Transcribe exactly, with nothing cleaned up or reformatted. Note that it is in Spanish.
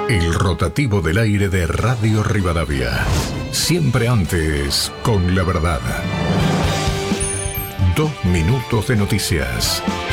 El rotativo del aire de Radio Rivadavia. Siempre antes con la verdad. Dos minutos de noticias.